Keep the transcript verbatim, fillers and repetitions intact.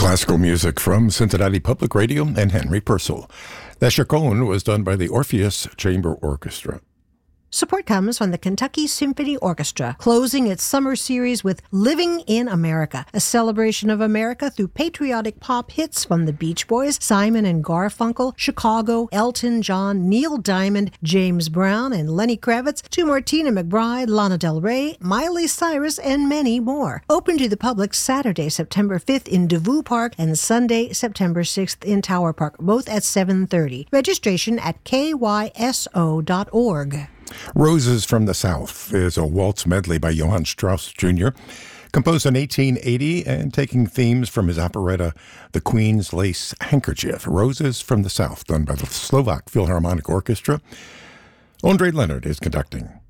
Classical music from Cincinnati Public Radio and Henry Purcell. The Chaconne was done by the Orpheus Chamber Orchestra. Support comes from the Kentucky Symphony Orchestra, closing its summer series with Living in America, a celebration of America through patriotic pop hits from the Beach Boys, Simon and Garfunkel, Chicago, Elton John, Neil Diamond, James Brown, and Lenny Kravitz, to Martina McBride, Lana Del Rey, Miley Cyrus, and many more. Open to the public Saturday, September fifth in DeVue Park and Sunday, September sixth in Tower Park, both at seven thirty. Registration at K Y S O dot org. Roses from the South is a waltz medley by Johann Strauss Junior, composed in eighteen eighty and taking themes from his operetta, The Queen's Lace Handkerchief. Roses from the South, done by the Slovak Philharmonic Orchestra. Ondrej Leonard is conducting.